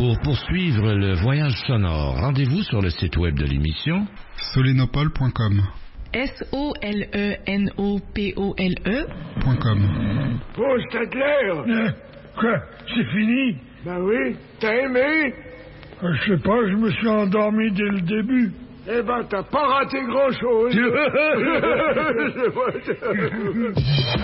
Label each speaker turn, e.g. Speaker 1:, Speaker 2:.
Speaker 1: Pour poursuivre le voyage sonore, rendez-vous sur le site web de l'émission
Speaker 2: solenopole.com.
Speaker 3: SOLENOPOLE.com.
Speaker 4: Oh, c'était clair.
Speaker 5: Quoi? C'est fini?
Speaker 4: Ben oui, t'as aimé?
Speaker 5: Je sais pas, je me suis endormi dès le début.
Speaker 4: Eh ben, t'as pas raté grand-chose.